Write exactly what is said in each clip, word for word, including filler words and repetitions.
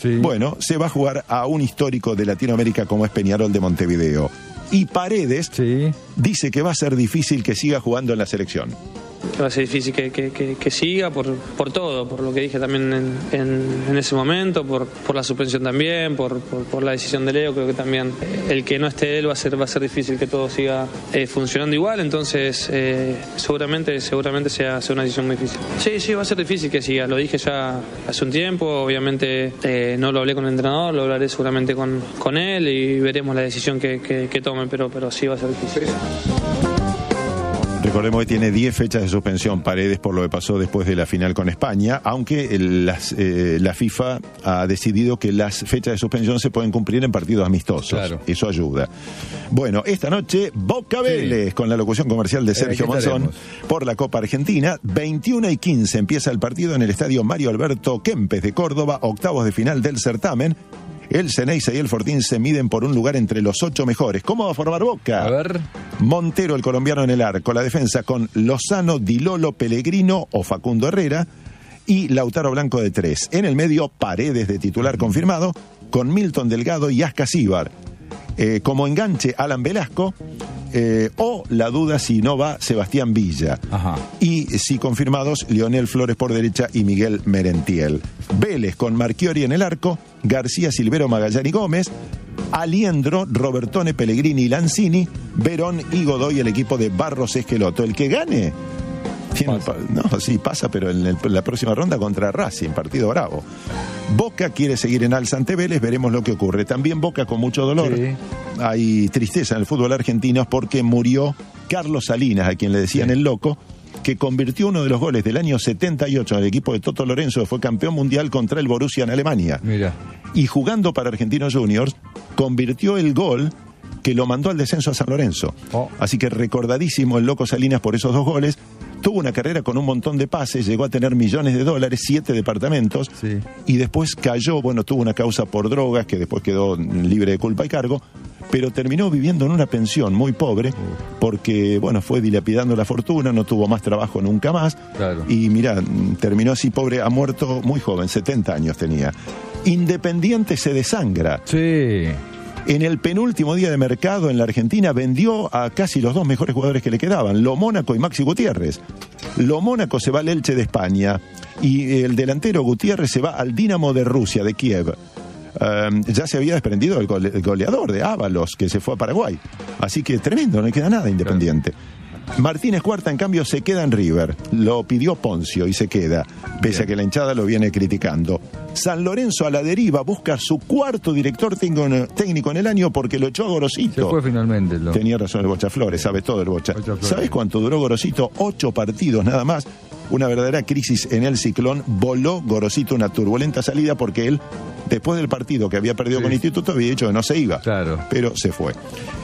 Sí. Bueno, se va a jugar a un histórico de Latinoamérica como es Peñarol de Montevideo. Y Paredes sí. dice que va a ser difícil que siga jugando en la selección. Va a ser difícil que, que, que, que siga por, por todo, por lo que dije también en, en, en ese momento, por, por la suspensión también, por, por, por la decisión de Leo. Creo que también el que no esté él va a ser, va a ser difícil que todo siga eh, funcionando igual, entonces eh, seguramente seguramente sea, sea una decisión muy difícil. Sí, sí, va a ser difícil que siga, lo dije ya hace un tiempo, obviamente eh, no lo hablé con el entrenador, lo hablaré seguramente con, con él y veremos la decisión que, que, que tome, pero, pero sí va a ser difícil. Recordemos que tiene diez fechas de suspensión Paredes por lo que pasó después de la final con España, aunque el, las, eh, la FIFA ha decidido que las fechas de suspensión se pueden cumplir en partidos amistosos. Claro. Eso ayuda. Bueno, esta noche Boca Vélez, sí. con la locución comercial de Sergio eh, Monzón por la Copa Argentina. veintiuna y quince empieza el partido en el estadio Mario Alberto Kempes de Córdoba, octavos de final del certamen. El Ceneice y el Fortín se miden por un lugar entre los ocho mejores. ¿Cómo va a formar Boca? A ver. Montero, el colombiano en el arco. La defensa con Lozano, Di Lolo, Pellegrino o Facundo Herrera. Y Lautaro Blanco de tres. En el medio, Paredes de titular confirmado, con Milton Delgado y Ascasíbar. Eh, como enganche, Alan Velasco. Eh, o la duda si no va Sebastián Villa. Ajá. Y si confirmados, Lionel Flores por derecha y Miguel Merentiel. Vélez con Marchiori en el arco, García, Silvero, Magallán y Gómez, Aliendro, Robertone, Pellegrini y Lanzini, Verón y Godoy, el equipo de Barros Esqueloto. El que gane tiene, pasa. no, sí pasa, pero en, el, en la próxima ronda contra Racing, partido bravo. Boca quiere seguir en alza ante Vélez, veremos lo que ocurre. También Boca con mucho dolor. Sí. Hay tristeza en el fútbol argentino porque murió Carlos Salinas, a quien le decían sí. el loco, que convirtió uno de los goles del año setenta y ocho en el equipo de Toto Lorenzo, que fue campeón mundial contra el Borussia en Alemania. Mira. Y jugando para Argentinos Juniors, convirtió el gol que lo mandó al descenso a San Lorenzo. Oh. Así que recordadísimo el loco Salinas por esos dos goles. Tuvo una carrera con un montón de pases, llegó a tener millones de dólares, siete departamentos, sí. y después cayó, bueno, tuvo una causa por drogas, que después quedó libre de culpa y cargo, pero terminó viviendo en una pensión muy pobre, porque, bueno, fue dilapidando la fortuna, no tuvo más trabajo nunca más, claro. y mirá, terminó así pobre, ha muerto muy joven, setenta años tenía. Independiente se desangra. Sí. En el penúltimo día de mercado en la Argentina vendió a casi los dos mejores jugadores que le quedaban, Lo Mónaco y Maxi Gutiérrez. Lo Mónaco se va al Elche de España y el delantero Gutiérrez se va al Dinamo de Rusia, de Kiev. Um, ya se había desprendido el, gole- el goleador de Ábalos, que se fue a Paraguay. Así que tremendo, no le queda nada Independiente. Martínez Cuarta, en cambio, se queda en River. Lo pidió Poncio y se queda, pese Bien. a que la hinchada lo viene criticando. San Lorenzo a la deriva, busca su cuarto director técnico en el año porque lo echó a Gorosito. Se fue finalmente. Lo... Tenía razón el Bocha Flores, sabe todo el Bocha. Bocha ¿Sabes cuánto duró Gorosito? Ocho partidos nada más. Una verdadera crisis en el Ciclón. Voló Gorosito una turbulenta salida porque él, después del partido que había perdido sí. con Instituto, había dicho que no se iba. Claro. Pero se fue.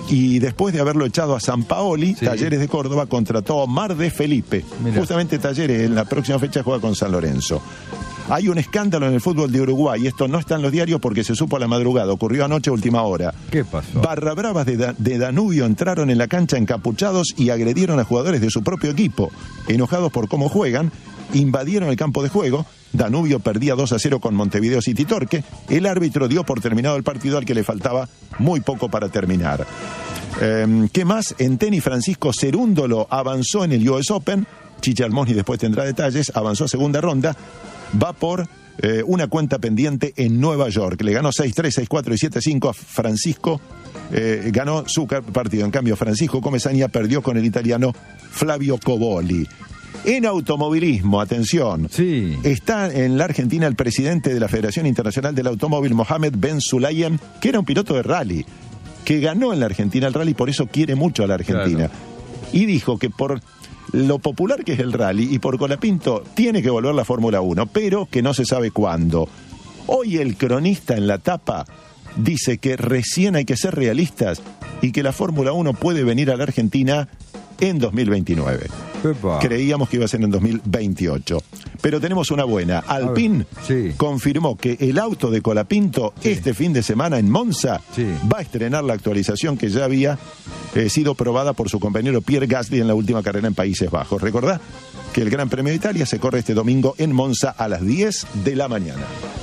Y después de haberlo echado a San Paoli, sí. Talleres de Córdoba contrató a Omar de Felipe. Mirá. Justamente Talleres en la próxima fecha juega con San Lorenzo. Hay un escándalo en el fútbol de Uruguay, esto no está en los diarios porque se supo a la madrugada, ocurrió anoche a última hora. ¿Qué pasó? Barra Bravas de, da- de Danubio entraron en la cancha encapuchados y agredieron a jugadores de su propio equipo. Enojados por cómo juegan, invadieron el campo de juego. Danubio perdía dos a cero con Montevideo City Torque. El árbitro dio por terminado el partido al que le faltaba muy poco para terminar. Eh, ¿Qué más? En tenis, Francisco Cerúndolo avanzó en el U S Open. Chicha Almoni después tendrá detalles. Avanzó a segunda ronda. Va por eh, una cuenta pendiente en Nueva York. Le ganó seis tres, seis cuatro y siete cinco a Francisco. Eh, ganó su partido. En cambio, Francisco Comesaña perdió con el italiano Flavio Coboli. En automovilismo, atención, sí. está en la Argentina el presidente de la Federación Internacional del Automóvil, Mohamed Ben Sulayem, que era un piloto de rally, que ganó en la Argentina el rally, por eso quiere mucho a la Argentina. Claro. Y dijo que por lo popular que es el rally y por Colapinto tiene que volver la Fórmula uno, pero que no se sabe cuándo. Hoy el cronista en la tapa dice que recién hay que ser realistas y que la Fórmula uno puede venir a la Argentina en dos mil veintinueve. Epa. Creíamos que iba a ser en dos mil veintiocho. Pero tenemos una buena. Alpine sí. confirmó que el auto de Colapinto sí. este fin de semana en Monza sí. va a estrenar la actualización que ya había eh, sido probada por su compañero Pierre Gasly en la última carrera en Países Bajos. Recordá que el Gran Premio de Italia se corre este domingo en Monza a las diez de la mañana.